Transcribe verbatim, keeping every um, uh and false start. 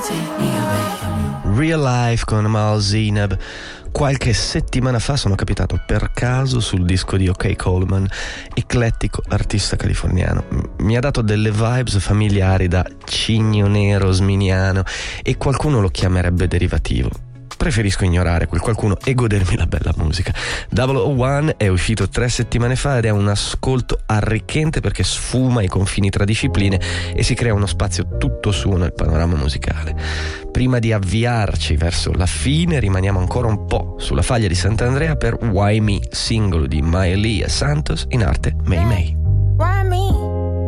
Real Life con Amal Zainab. Qualche settimana fa sono capitato per caso sul disco di OK Coleman, eclettico artista californiano. Mi ha dato delle vibes familiari da cigno nero sminiano e qualcuno lo chiamerebbe derivativo. Preferisco ignorare quel qualcuno e godermi la bella musica. double oh one è uscito tre settimane fa ed è un ascolto arricchente perché sfuma i confini tra discipline e si crea uno spazio tutto suo nel panorama musicale. Prima di avviarci verso la fine rimaniamo ancora un po' sulla faglia di Sant'Andrea per Why Me, singolo di Maëlys Santos in arte Mei Mei.